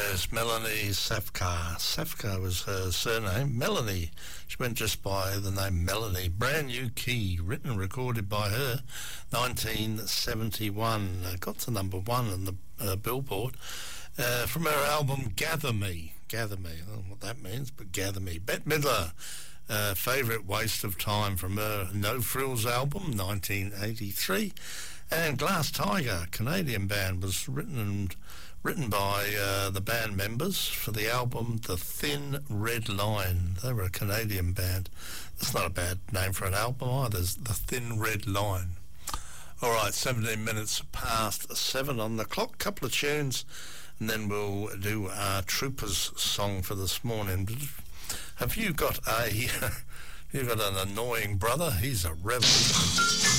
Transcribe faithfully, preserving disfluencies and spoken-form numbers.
There's Melanie Safka. Safka was her surname. Melanie. She went just by the name Melanie. Brand New Key, written and recorded by her, nineteen seventy-one. Uh, got to number one on the uh, Billboard. Uh, from her album Gather Me. Gather Me. I don't know what that means, but Gather Me. Bette Midler. Uh, favourite Waste of Time from her No Frills album, nineteen eighty-three. And Glass Tiger, Canadian band, was written and written by uh, the band members for the album The Thin Red Line. They were a Canadian band. That's not a bad name for an album either, The Thin Red Line. All right, seventeen minutes past seven on the clock. Couple of tunes, and then we'll do our Troopers song for this morning. Have you got a... You've got an annoying brother? He's a rebel.